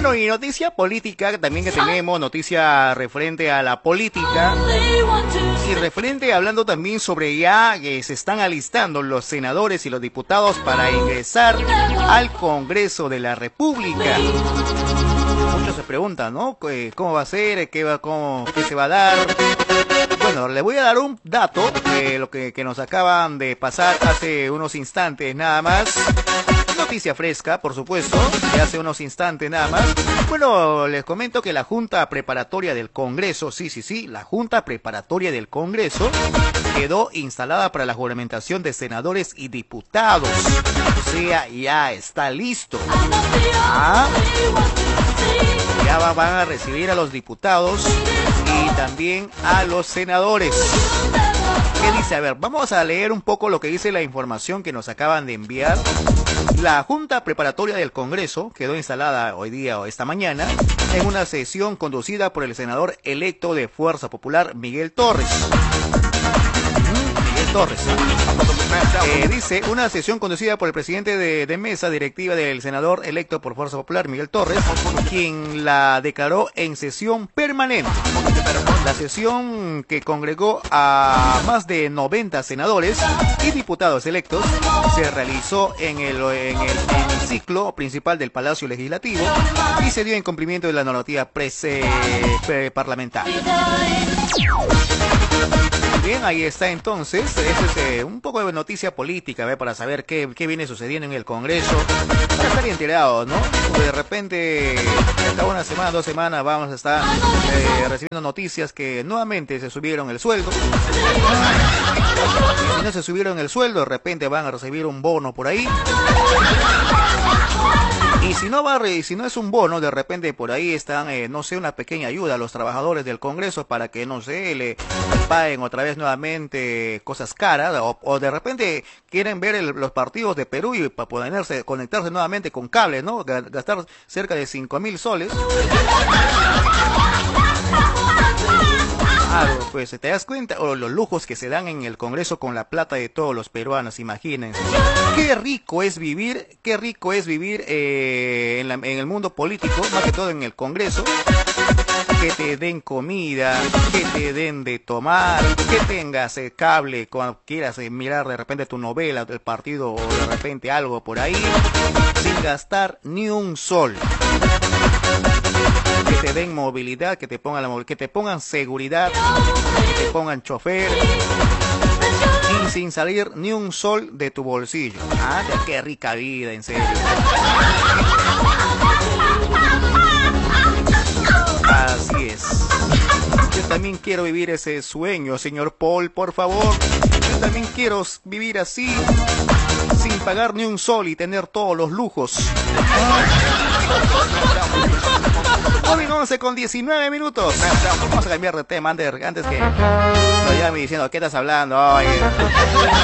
Bueno, y noticia política también que tenemos, noticia referente a la política y referente hablando también sobre ya que se están alistando los senadores y los diputados para ingresar al Congreso de la República. Muchos se preguntan, ¿no? ¿Cómo va a ser? ¿Qué se va a dar? Bueno, le voy a dar un dato de lo que nos acaban de pasar hace unos instantes nada más. Noticia fresca, por supuesto, de hace unos instantes nada más. Bueno, les comento que la Junta Preparatoria del Congreso, sí, la Junta Preparatoria del Congreso quedó instalada para la juramentación de senadores y diputados. O sea, ya está listo. Ya van a recibir a los diputados y también a los senadores. ¿Qué dice? A ver, vamos a leer un poco lo que dice la información que nos acaban de enviar. La Junta Preparatoria del Congreso quedó instalada hoy día o esta mañana en una sesión conducida por el senador electo de Fuerza Popular, Miguel Torres. Dice, una sesión conducida por el presidente de mesa directiva del senador electo por Fuerza Popular, Miguel Torres, quien la declaró en sesión permanente. La sesión, que congregó a más de 90 senadores y diputados electos, se realizó en el hemiciclo principal del Palacio Legislativo y se dio en cumplimiento de la normativa parlamentaria. Bien, ahí está entonces, es un poco de noticia política, para saber qué viene sucediendo en el Congreso, para estar enterados, ¿no? Porque de repente, cada una semana, 2 semanas, vamos a estar recibiendo noticias que nuevamente se subieron el sueldo. Y si no se subieron el sueldo, de repente van a recibir un bono por ahí. Y si no es un bono, de repente por ahí están, no sé, una pequeña ayuda a los trabajadores del Congreso para que, no sé, le paguen otra vez nuevamente cosas caras, o de repente quieren ver los partidos de Perú y para poder conectarse nuevamente con cable, ¿no? Gastar cerca de 5.000 soles. Pues te das cuenta, o los lujos que se dan en el Congreso con la plata de todos los peruanos, imagínense. Qué rico es vivir en el mundo político, más que todo en el Congreso. Que te den comida, que te den de tomar, que tengas cable cuando quieras mirar de repente tu novela del partido o de repente algo por ahí, sin gastar ni un sol. Que te den movilidad, que te pongan seguridad, que te pongan chofer y sin salir ni un sol de tu bolsillo. Qué rica vida, en serio. Así es. Yo también quiero vivir ese sueño, señor Paul, por favor. Yo también quiero vivir así, sin pagar ni un sol y tener todos los lujos. 11:19. Vamos a cambiar de tema antes que me llame diciendo, ¿qué estás hablando? Oye.